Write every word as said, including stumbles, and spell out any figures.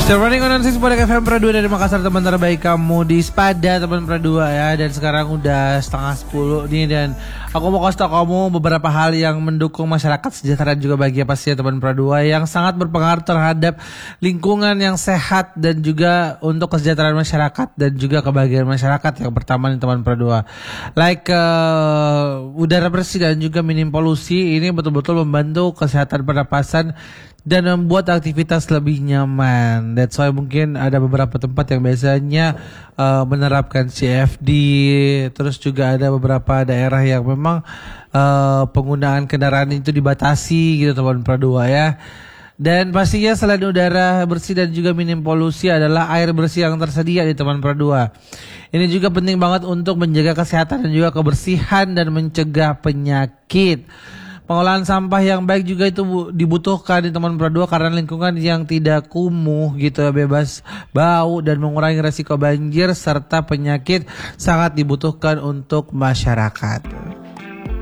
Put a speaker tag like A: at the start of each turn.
A: Running on six Spodek F M Pradua dari Makassar, teman terbaik kamu di Spada teman Pradua ya. Dan sekarang udah setengah sepuluh nih, dan aku mau kasih tau kamu beberapa hal yang mendukung masyarakat sejahtera dan juga bahagia pastinya teman Pradua, yang sangat berpengaruh terhadap lingkungan yang sehat dan juga untuk kesejahteraan masyarakat dan juga kebahagiaan masyarakat. Yang pertama nih teman Pradua, like uh, udara bersih dan juga minim polusi. Ini betul-betul membantu kesehatan pernapasan dan membuat aktivitas lebih nyaman. That's why mungkin ada beberapa tempat yang biasanya uh, menerapkan C F D. Terus juga ada beberapa daerah yang memang uh, penggunaan kendaraan itu dibatasi gitu teman Pradua ya. Dan pastinya selain udara bersih dan juga minim polusi adalah air bersih yang tersedia di teman Pradua. Ini juga penting banget untuk menjaga kesehatan dan juga kebersihan dan mencegah penyakit. Pengolahan sampah yang baik juga itu dibutuhkan di teman Pradua, karena lingkungan yang tidak kumuh gitu, bebas bau dan mengurangi resiko banjir serta penyakit sangat dibutuhkan untuk masyarakat.